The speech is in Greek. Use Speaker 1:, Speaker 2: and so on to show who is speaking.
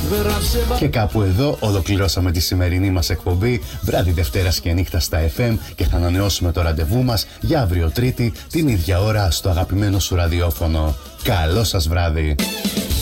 Speaker 1: Και κάπου εδώ ολοκληρώσαμε τη σημερινή μας εκπομπή βράδυ Δευτέρας και νύχτα στα FM και θα ανανεώσουμε το ραντεβού μας για αύριο Τρίτη την ίδια ώρα στο αγαπημένο σου ραδιόφωνο. Καλό σας βράδυ!